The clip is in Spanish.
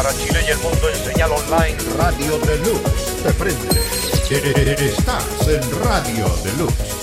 para Chile y el mundo en señal online. Radio Deluxe te prende. Estás en Radio Deluxe.